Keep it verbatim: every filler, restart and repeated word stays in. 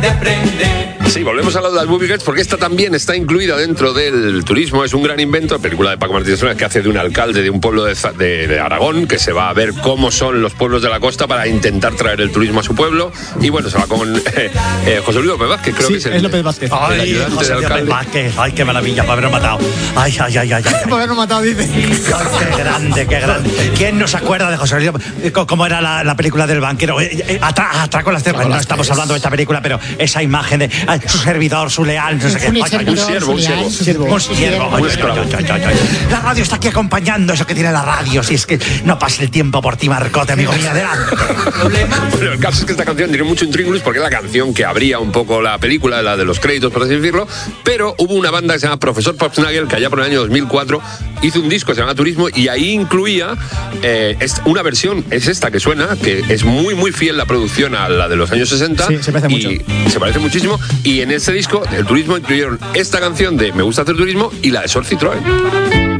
de aprender. Sí, volvemos a lo de las Movie Girls porque esta también está incluida dentro del turismo. Es un gran invento, película de Paco Martínez Soler que hace de un alcalde de un pueblo de, de, de Aragón que se va a ver cómo son los pueblos de la costa para intentar traer el turismo a su pueblo. Y bueno, se va con eh, eh, José Luis López Vázquez, creo sí, que es el, es López Vázquez. el Ay, ayudante José del López alcalde. Vázquez. Ay, qué maravilla, para habernos matado. Ay, ay, ay, ay, ay. Por habernos matado, dice. Ay, qué grande, qué grande. ¿Quién no se acuerda de José Luis? ¿Cómo era la, la película del banquero? Atra, atraco las cervezas. No estamos hablando de esta película, pero esa imagen de ay, su servidor, su leal, no sé qué. Un Ay, ay, un siervo, un siervo. Un siervo. Un siervo. Ay, ay, ay, ay, ay, ay. La radio está aquí acompañando eso que tiene la radio. Si es que no pasa el tiempo por ti, Marcote, amigo mío. Adelante. Bueno, el caso es que esta canción tiene mucho intríngulis porque es la canción que abría un poco la película, la de los créditos, por así decirlo, pero hubo una banda que se llama Profesor Popsnagel que allá por el año dos mil cuatro hizo un disco que se llama Turismo y ahí incluía eh, una versión, es esta que suena, que es muy muy fiel la producción a la de los años sesenta. Sí, se parece y mucho. Se parece muchísimo y en ese disco, el Turismo, incluyeron esta canción de Me gusta hacer turismo y la de Sol Citroën.